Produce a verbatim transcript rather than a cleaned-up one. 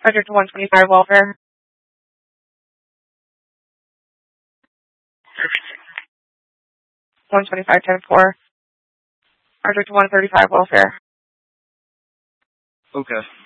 Project one twenty-five welfare. one twenty-five ten four. Project one thirty-five welfare. Okay.